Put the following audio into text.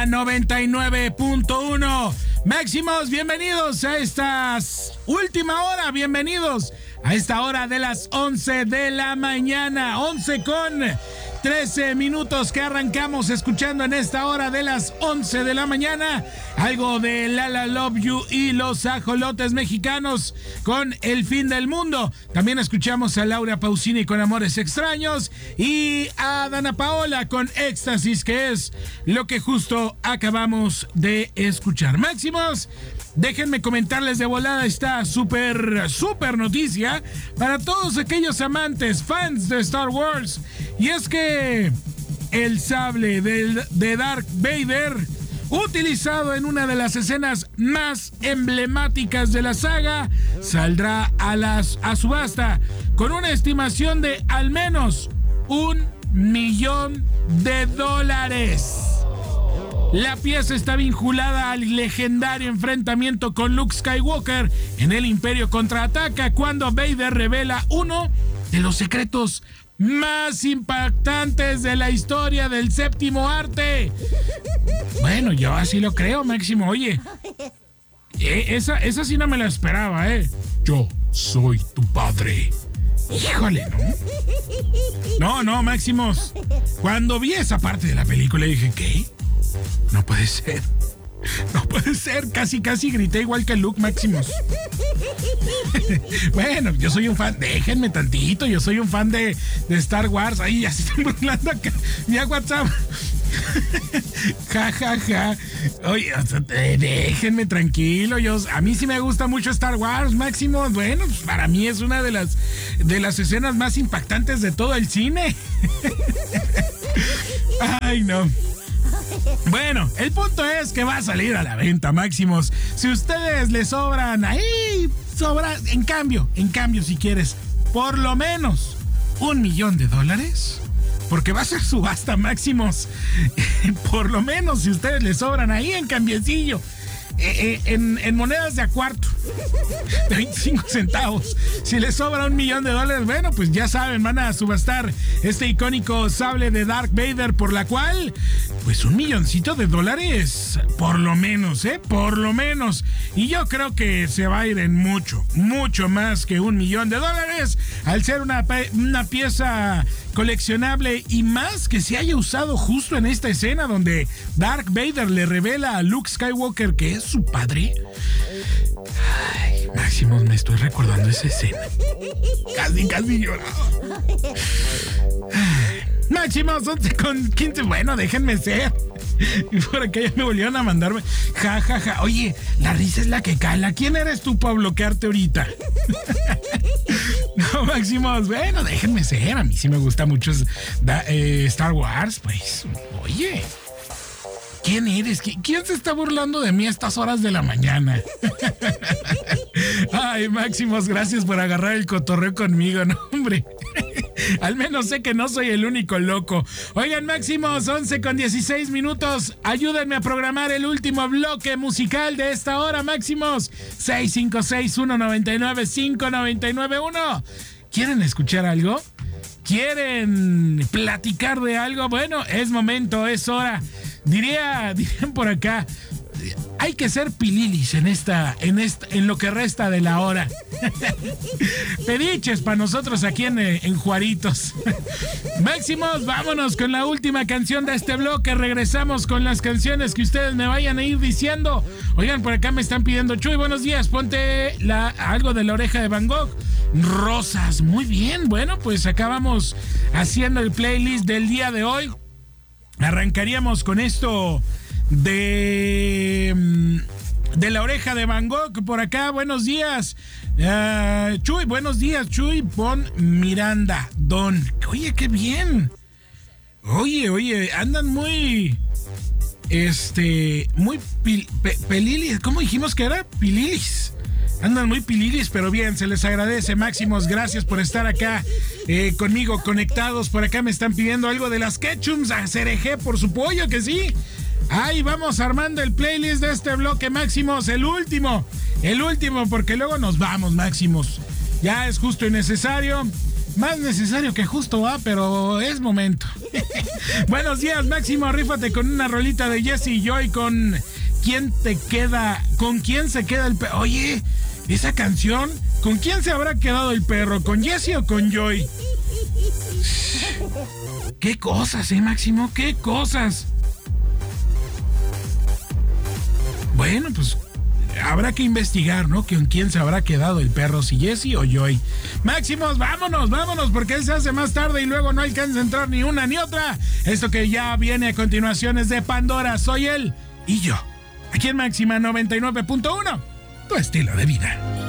la 99.1. Máximos, bienvenidos a esta última hora, bienvenidos a esta hora de las 11 de la mañana, 11 con 13 minutos que arrancamos escuchando en esta hora de las 11 de la mañana algo de Lala Love You y los Ajolotes Mexicanos con El Fin del Mundo. También escuchamos a Laura Pausini con Amores Extraños y a Dana Paola con Éxtasis, que es lo que justo acabamos de escuchar. Máximos, déjenme comentarles de volada esta súper noticia para todos aquellos amantes, fans de Star Wars. Y es que el sable de Darth Vader, utilizado en una de las escenas más emblemáticas de la saga, saldrá a subasta con una estimación de al menos $1 millón. La pieza está vinculada al legendario enfrentamiento con Luke Skywalker en el Imperio Contraataca, cuando Vader revela uno de los secretos más impactantes de la historia del séptimo arte. Bueno, yo así lo creo, Máximo. Oye, esa sí no me la esperaba, ¿eh? Yo soy tu padre. Híjole, ¿no? No, Máximos. Cuando vi esa parte de la película dije, ¿qué? No puede ser. No puede ser, casi grité igual que Luke, Máximos. Bueno, yo soy un fan, déjenme tantito, yo soy un fan de Star Wars. Ahí ya se están burlando acá, vía WhatsApp. Ja. Oye, déjenme tranquilo, a mí sí me gusta mucho Star Wars, Máximo. Bueno, pues para mí es una de las escenas más impactantes de todo el cine. Ay, no. Bueno, el punto es que va a salir a la venta, Máximos. Si ustedes le sobran en cambio, si quieres, por lo menos $1 millón, porque va a ser subasta, Máximos. Por lo menos si ustedes le sobran ahí en cambiecillo, en monedas de a cuarto, de 25 centavos. Si les sobra $1 millón, bueno, pues ya saben, van a subastar este icónico sable de Darth Vader, por la cual, pues $1 milloncito, por lo menos, por lo menos. Y yo creo que se va a ir en mucho más que $1 millón, al ser una pieza coleccionable, y más que se haya usado justo en esta escena donde Darth Vader le revela a Luke Skywalker que es su padre. Ay, Máximo, me estoy recordando esa escena. Casi lloraba. Máximo, 11 con 15. Bueno, déjenme ser. Y por acá ya me volvieron a mandarme. Ja. Oye, la risa es la que cala. ¿Quién eres tú para bloquearte ahorita? No, Máximos, bueno, déjenme ser. A mí sí me gusta mucho Star Wars, pues. Oye, ¿quién eres? ¿Quién se está burlando de mí a estas horas de la mañana? Ay, Máximos, gracias por agarrar el cotorreo conmigo, no, hombre. Al menos sé que no soy el único loco. Oigan, Máximos, 11 con 16 minutos. Ayúdenme a programar el último bloque musical de esta hora, Máximos. 656-199-5991. ¿Quieren escuchar algo? ¿Quieren platicar de algo? Bueno, es momento, es hora. Dirían por acá, hay que ser pililis en lo que resta de la hora. Pediches para nosotros aquí en Juaritos. Máximos, vámonos con la última canción de este bloque. Regresamos con las canciones que ustedes me vayan a ir diciendo. Oigan, por acá me están pidiendo, Chuy, buenos días, ponte algo de La Oreja de Van Gogh. Rosas, muy bien. Bueno, pues acá vamos haciendo el playlist del día de hoy. Arrancaríamos con esto de La Oreja de Van Gogh. Por acá, buenos días, Chuy, buenos días, Chuy, pon Miranda Don. Oye, qué bien. Oye, andan muy pelilis. ¿Cómo dijimos que era? Pililis. Andan muy pililis, pero bien, se les agradece, Máximos. Gracias por estar acá conmigo, conectados. Por acá me están pidiendo algo de las Ketchums a Cereje, por su pollo, que sí. Ahí vamos armando el playlist de este bloque, Máximos. El último, porque luego nos vamos, Máximos. Ya es justo y necesario. Más necesario que justo, va, pero es momento. Buenos días, Máximo, rífate con una rolita de Jesse y Joy con ¿Quién se queda el perro? Oye, esa canción, ¿con quién se habrá quedado el perro? ¿Con Jesse o con Joy? ¿Qué cosas, Máximo? ¿Qué cosas? Bueno, pues habrá que investigar, ¿no? ¿Con quién se habrá quedado el perro? ¿Si Jesse o Joy? Máximos, vámonos, porque él se hace más tarde y luego no alcanza a entrar ni una ni otra. Esto que ya viene a continuación es de Pandora. Soy él y yo. Aquí en Máxima 99.1, tu estilo de vida.